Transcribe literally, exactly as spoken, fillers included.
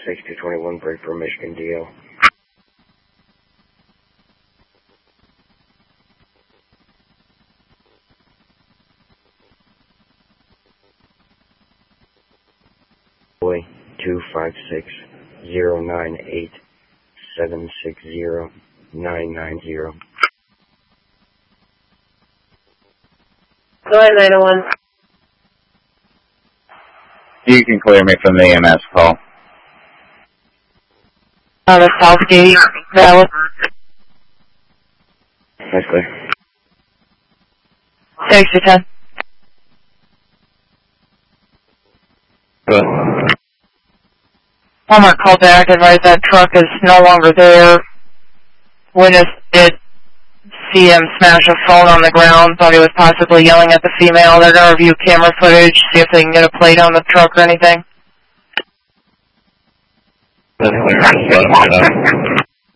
six two two one, break for Michigan D L. Boy, two five six zero nine eight seven six zero nine nine zero. Go ahead, nine oh one. You can clear me from the E M S call. On the Southgate, valid. That's clear. six to ten. Good. Walmart called back, advised that truck is no longer there. Witness did see him smash a phone on the ground, thought he was possibly yelling at the female. They're going to review camera footage, see if they can get a plate on the truck or anything. That's clear.